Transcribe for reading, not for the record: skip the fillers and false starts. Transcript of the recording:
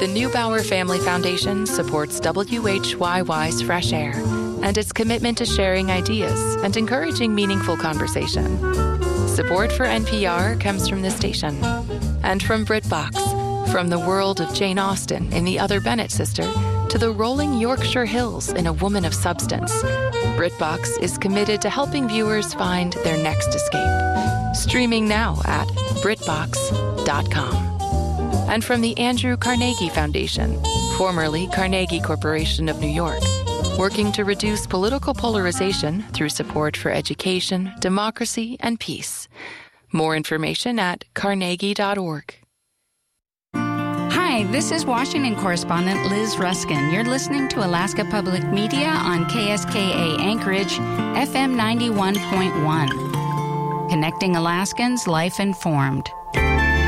The Neubauer Family Foundation supports WHYY's Fresh Air and its commitment to sharing ideas and encouraging meaningful conversation. Support for NPR comes from this station and from BritBox, from the world of Jane Austen in The Other Bennet Sister to the rolling Yorkshire Hills in A Woman of Substance. BritBox is committed to helping viewers find their next escape. Streaming now at BritBox.com. And from the Andrew Carnegie Foundation, formerly Carnegie Corporation of New York, working to reduce political polarization through support for education, democracy, and peace. More information at carnegie.org. Hi, this is Washington correspondent Liz Ruskin. You're listening to Alaska Public Media on KSKA Anchorage, FM 91.1. Connecting Alaskans, life informed.